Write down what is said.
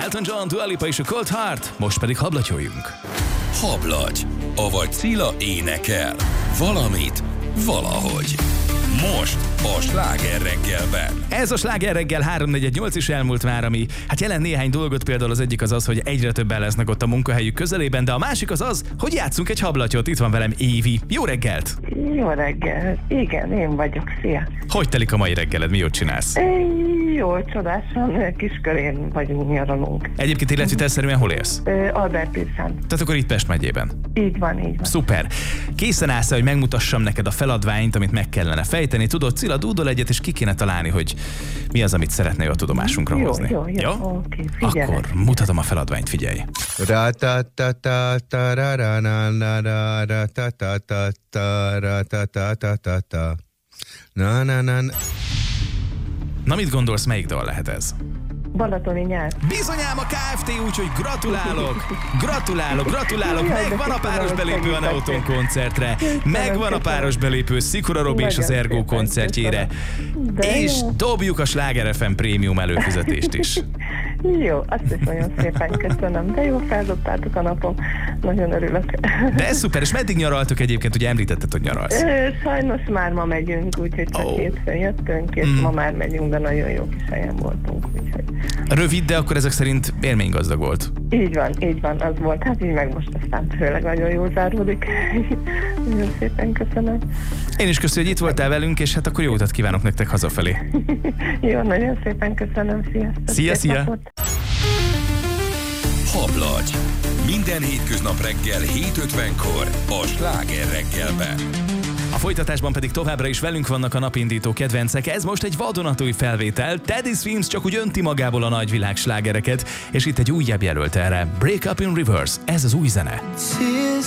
Elton John, Dua Lipa és a Cold Heart, most pedig hablatyoljunk. Hablagy, avagy Cilla énekel. Valamit, valahogy. Most a Sláger reggelben. Ez a Sláger reggel 3-4-8 is elmúlt már, ami jelent néhány dolgot, például az egyik az, hogy egyre többen lesznek ott a munkahelyük közelében, de a másik az, hogy játszunk egy hablatyot. Itt van velem Évi. Jó reggelt! Jó reggel. Igen, én vagyok. Szia! Hogy telik a mai reggeled? Mi jót csinálsz? Jó, csodásan. Kiskörén vagyunk, nyaralunk. Egyébként életvitelszerűen hol élsz? Albertpilsen. Tehát akkor itt Pest megyében. Így van. Szuper. Készen állsz, hogy megmutassam neked a feladványt, amit meg kellene fejteni. Tudod, Cilla dúdol egyet, és ki kéne találni, hogy mi az, amit szeretnél a tudomásunkra hozni. Jó? Oké, figyelek. Akkor mutatom a feladványt, figyelj. Na, mit gondolsz, melyik dal lehet ez? Balatoni nyár. Bizonyám a Kft. Úgyhogy gratulálok. Megvan a páros belépő a Neoton koncertre. Megvan a páros belépő Szikora Robi és az Ergo koncertjére. És dobjuk a Sláger FM prémium előfizetést is. Jó, azt is nagyon szépen köszönöm. De jó, feldobtátok a napom. Nagyon örülök. De ez szuper, és meddig nyaraltok egyébként, ugye említetted, hogy nyaralsz? Sajnos már ma megyünk, úgyhogy csak hétfőn jöttünk, és ma már megyünk, de nagyon jó kis helyen voltunk, úgyhogy... Rövid, de akkor ezek szerint élménygazdag volt. Így van, az volt. Hát így meg most aztán főleg nagyon jól záródik. Nagyon szépen köszönöm. Én is köszönöm, hogy itt voltál velünk, és hát akkor jó utat kívánok nektek hazafelé. Jó, nagyon szépen köszönöm. Sziasztok. Szia. Hablagy. Minden hétköznap reggel 7:50-kor a Sláger reggelben. A folytatásban pedig továbbra is velünk vannak a napindító kedvencek. Ez most egy vadonatúj felvétel. Teddy Swims csak úgy önti magából a nagyvilág slágereket, és itt egy újabb jelölt erre. Break Up in Reverse, ez az új zene.